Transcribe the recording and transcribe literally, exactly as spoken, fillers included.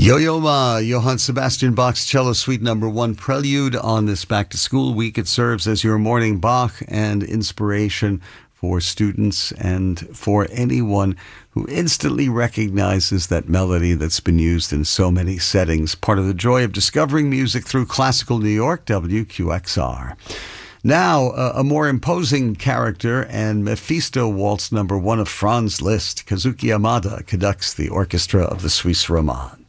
Yo-Yo Ma, Johann Sebastian Bach's Cello Suite Number One Prelude on this back-to-school week. It serves as your morning Bach and inspiration for students and for anyone who instantly recognizes that melody that's been used in so many settings. Part of the joy of discovering music through Classical New York, W Q X R. Now, uh, a more imposing character and Mephisto Waltz Number One of Franz Liszt. Kazuki Yamada conducts the orchestra of the Suisse Romande.